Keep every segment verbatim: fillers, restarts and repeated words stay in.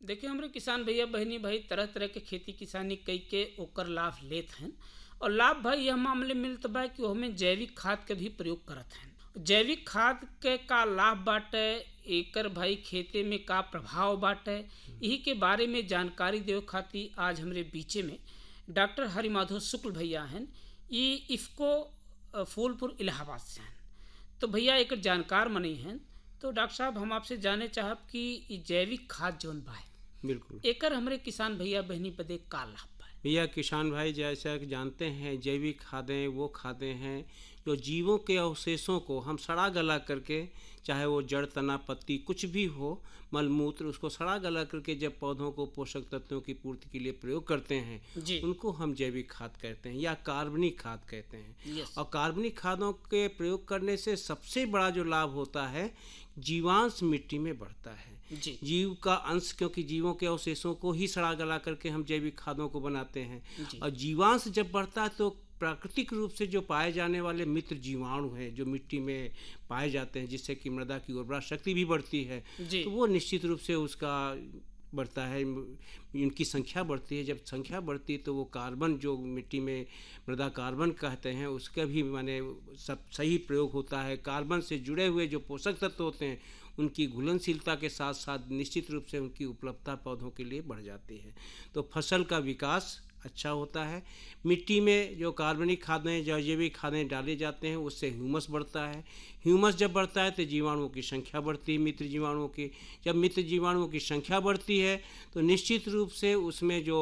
देखिए हमरे किसान भैया बहनी भाई तरह तरह के खेती किसानी कई के ओकर लाभ लेत हैं। और लाभ भाई यह मामले मिलत बा कि ओहमे जैविक खाद के भी प्रयोग करत हैं। जैविक खाद के का लाभ बाटे, एकर भाई खेते में का प्रभाव बाटे, यही के बारे में जानकारी देवे खातिर आज हमरे बीचे में डॉक्टर हरिमाधव शुक्ल भैया हैं। ये इफ़को अ, फूलपुर इलाहाबाद से हैं। तो भैया एक जानकार मनी हैं। तो डॉक्टर साहब हम आपसे जाने चाहब कि इ जैविक खाद जौन बा बिल्कुल। एकर हमरे किसान भैया बहनी बदे का लाभ बा? भैया किसान भाई जैसा कि जानते हैं जैविक खादें वो खादें हैं जो जीवों के अवशेषों को हम सड़ा गला करके, चाहे वो जड़ तना पत्ती कुछ भी हो, मलमूत्र, उसको सड़ा गला करके जब पौधों को पोषक तत्वों की पूर्ति के लिए प्रयोग करते हैं जी। उनको हम जैविक खाद कहते हैं या कार्बनिक खाद कहते हैं। यस। और कार्बनिक खादों के प्रयोग करने से सबसे बड़ा जो लाभ होता है, जीवांश मिट्टी में बढ़ता है। जी। जीव का अंश, क्योंकि जीवों के अवशेषों को ही सड़ा गला करके हम जैविक खादों को बनाते हैं। जी। और जीवांश जब बढ़ता है तो प्राकृतिक रूप से जो पाए जाने वाले मित्र जीवाणु हैं जो मिट्टी में पाए जाते हैं, जिससे कि मृदा की उर्वरा शक्ति भी बढ़ती है, जी। तो वो निश्चित रूप से उसका बढ़ता है, उनकी संख्या बढ़ती है। जब संख्या बढ़ती है तो वो कार्बन जो मिट्टी में मृदा कार्बन कहते हैं उसका भी माने सब सही प्रयोग होता है। कार्बन से जुड़े हुए जो पोषक तत्व होते हैं उनकी घुलनशीलता के साथ साथ निश्चित रूप से उनकी उपलब्धता पौधों के लिए बढ़ जाती है, तो फसल का विकास अच्छा होता है। मिट्टी में जो कार्बनिक खादें जो जैविक खादें डाले जाते हैं उससे ह्यूमस बढ़ता है। ह्यूमस जब बढ़ता है तो जीवाणुओं की संख्या बढ़ती है, मित्र जीवाणुओं की। जब मित्र जीवाणुओं की संख्या बढ़ती है तो निश्चित रूप से उसमें जो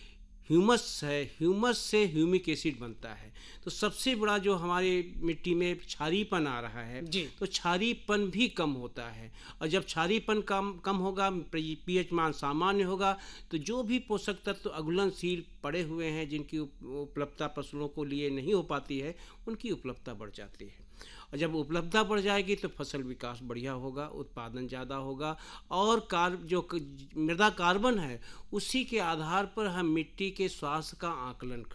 ह्यूमस है, ह्यूमस से ह्यूमिक एसिड बनता है। तो सबसे बड़ा जो हमारे मिट्टी में क्षारीपन आ रहा है जी। तो क्षारीपन भी कम होता है। और जब क्षारीपन कम कम होगा, पीएच मान सामान्य होगा, तो जो भी पोषक तत्व अघुलनशील पड़े हुए हैं जिनकी उपलब्धता फसलों को लिए नहीं हो पाती है, उनकी उपलब्धता बढ़ जाती है। और जब उपलब्धता बढ़ जाएगी तो फसल विकास बढ़िया होगा, उत्पादन ज़्यादा होगा। और कार जो मृदा कार्बन है उसी के आधार पर हम मिट्टी के स्वास्थ्य का आकलन करते हैं।